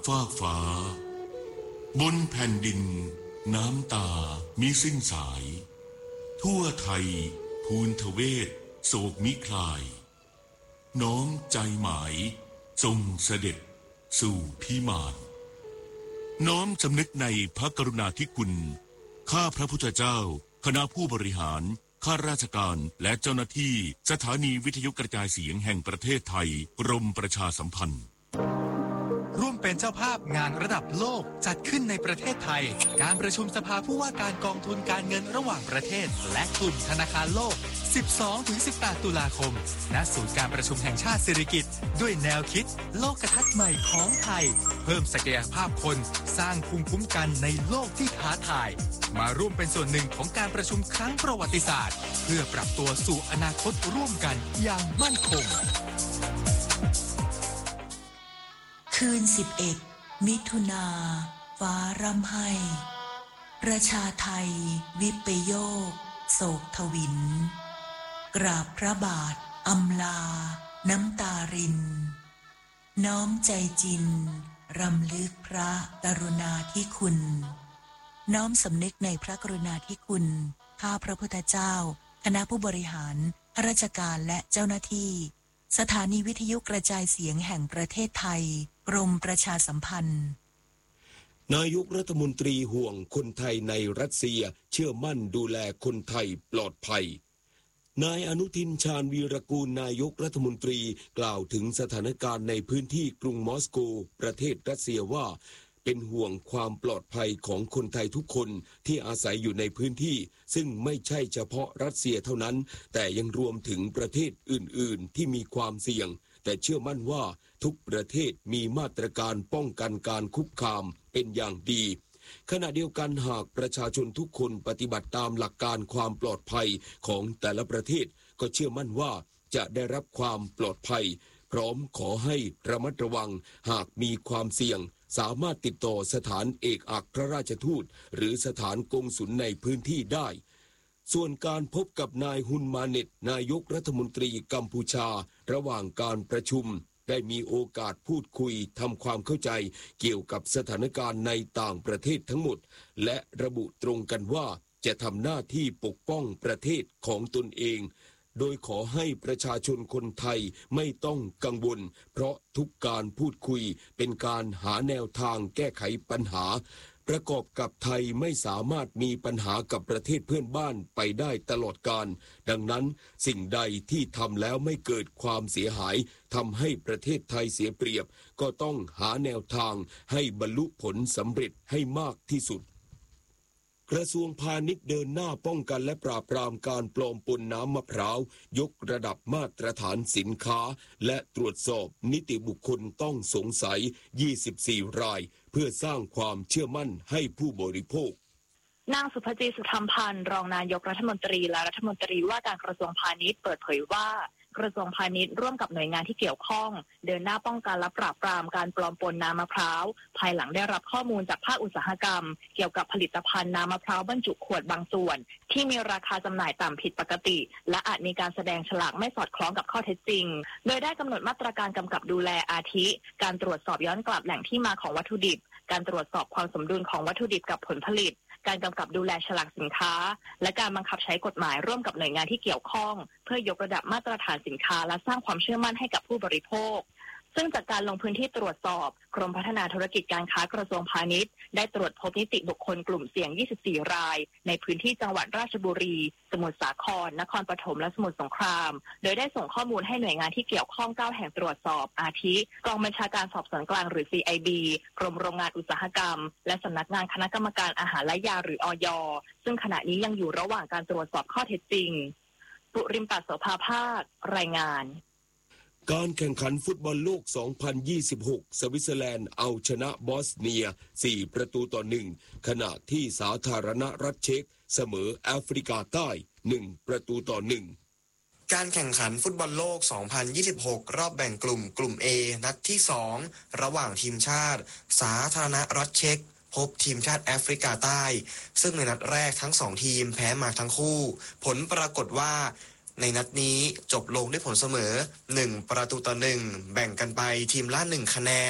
ฟ้ากฟ้าบนแผ่นดินน้ำตามิสิ้นสายทั่วไทยภูนทเวศโศกมิคลายน้อมใจหมายทรงเสด็จสู่พิมานน้อมสำนึกในพระกรุณาธิคุณข้าพระพุทธเจ้าคณะผู้บริหารข้าราชการและเจ้าหน้าที่สถานีวิทยุกระจายเสียงแห่งประเทศไทยกรมประชาสัมพันธ์ร่วมเป็นเจ้าภาพงานระดับโลกจัดขึ้นในประเทศไทยการประชุมสภาผู้ว่าการกองทุนการเงินระหว่างประเทศและกลุ่มธนาคารโลก 12-18 ตุลาคมณศูนย์การประชุมแห่งชาติสิริกิติ์ด้วยแนวคิดโลกทัศน์ใหม่ของไทยเพิ่มศักยภาพคนสร้างภูมิคุ้มกันในโลกที่ท้าทายมาร่วมเป็นส่วนหนึ่งของการประชุมครั้งประวัติศาสตร์เพื่อปรับตัวสู่อนาคตร่วมกันอย่างมั่นคงคืน11 มิถุนาฟ้าร่ำไห้ประชาไทยวิปโยคโศกทวินกราบพระบาทอำลาน้ำตารินน้อมใจจินรำลึกพระกรุณาธิคุณน้อมสำนึกในพระกรุณาธิคุณข้าพระพุทธเจ้าคณะผู้บริหารข้าราชการและเจ้าหน้าที่สถานีวิทยุกระจายเสียงแห่งประเทศไทยกรมประชาสัมพันธ์นายกรัฐมนตรีห่วงคนไทยในรัสเซียเชื่อมั่นดูแลคนไทยปลอดภัยนายอนุทินชาญวีรกูลนายกรัฐมนตรีกล่าวถึงสถานการณ์ในพื้นที่กรุงมอสโกประเทศรัสเซียว่าเป็นห่วงความปลอดภัยของคนไทยทุกคนที่อาศัยอยู่ในพื้นที่ซึ่งไม่ใช่เฉพาะรัสเซียเท่านั้นแต่ยังรวมถึงประเทศอื่นๆที่มีความเสี่ยงแต่เชื่อมั่นว่าทุกประเทศมีมาตรการป้องกันการคุกคามเป็นอย่างดีขณะเดียวกันหากประชาชนทุกคนปฏิบัติตามหลักการความปลอดภัยของแต่ละประเทศก็เชื่อมั่นว่าจะได้รับความปลอดภัยพร้อมขอให้ระมัดระวังหากมีความเสี่ยงสามารถติดต่อสถานเอกอัครราชทูตหรือสถานกงสุลในพื้นที่ได้ส่วนการพบกับนายฮุนมาเน็ตนายกรัฐมนตรีกัมพูชาระหว่างการประชุมได้มีโอกาสพูดคุยทำความเข้าใจเกี่ยวกับสถานการณ์ในต่างประเทศทั้งหมดและระบุตรงกันว่าจะทำหน้าที่ปกป้องประเทศของตนเองโดยขอให้ประชาชนคนไทยไม่ต้องกังวลเพราะทุกการพูดคุยเป็นการหาแนวทางแก้ไขปัญหาประกอบกับไทยไม่สามารถมีปัญหากับประเทศเพื่อนบ้านไปได้ตลอดกาลดังนั้นสิ่งใดที่ทำแล้วไม่เกิดความเสียหายทำให้ประเทศไทยเสียเปรียบก็ต้องหาแนวทางให้บรรลุผลสำเร็จให้มากที่สุดกระทรวงพาณิชย์เดินหน้าป้องกันและปราบปรามการปลอมปนน้ำมะพร้าวยกระดับมาตรฐานสินค้าและตรวจสอบนิติบุคคลต้องสงสัย24รายเพื่อสร้างความเชื่อมั่นให้ผู้บริโภคนางสุภจี สุธรรมพันธ์รองนายกรัฐมนตรีและรัฐมนตรีว่าการกระทรวงพาณิชย์เปิดเผยว่ากระทรวงพาณิชย์ร่วมกับหน่วยงานที่เกี่ยวข้องเดินหน้าป้องกันและปราบปรามการปลอมปนน้ำมะพร้าวภายหลังได้รับข้อมูลจากภาคอุตสาหกรรมเกี่ยวกับผลิตภัณฑ์น้ำมะพร้าวบรรจุขวดบางส่วนที่มีราคาจำหน่ายต่ำผิดปกติและอาจมีการแสดงฉลากไม่สอดคล้องกับข้อเท็จจริงโดยได้กำหนดมาตรการกำกับดูแลอาทิการตรวจสอบย้อนกลับแหล่งที่มาของวัตถุดิบการตรวจสอบความสมดุลของวัตถุดิบกับผลผลิตการกำกับดูแลฉลากสินค้าและการบังคับใช้กฎหมายร่วมกับหน่วยงานที่เกี่ยวข้องเพื่อยกระดับมาตรฐานสินค้าและสร้างความเชื่อมั่นให้กับผู้บริโภคซึ่งจากการลงพื้นที่ตรวจสอบกรมพัฒนาธุรกิจการค้ากระทรวงพาณิชย์ได้ตรวจพบนิติบุคคลกลุ่มเสี่ยง24รายในพื้นที่จังหวัดราชบุรีสมุทรสาครนครปฐมและสมุทรสงครามโดยได้ส่งข้อมูลให้หน่วยงานที่เกี่ยวข้อง9แห่งตรวจสอบอาทิกองบัญชาการสอบสวนกลางหรือ CIB กรมโรงงานอุตสาหกรรมและสำนักงานคณะกรรมการอาหารและยาหรืออย.ซึ่งขณะนี้ยังอยู่ระหว่างการตรวจสอบข้อเท็จจริงปุริมปัสโสภาภาครายงานการแข่งขันฟุตบอลโลก 2026 สวิตเซอร์แลนด์เอาชนะบอสเนีย 4-1 ขณะที่สาธารณรัฐเช็กเสมอแอฟริกาใต้ 1-1 การแข่งขันฟุตบอลโลก 2026 รอบแบ่งกลุ่ม A นัดที่ 2 ระหว่างทีมชาติสาธารณรัฐเช็กพบทีมชาติแอฟริกาใต้ซึ่งในนัดแรกทั้ง2ทีมแพ้มาทั้งคู่ผลปรากฏว่าในนัดนี้จบลงด้วยผลเสมอ1-1แบ่งกันไปทีมละ1คะแนน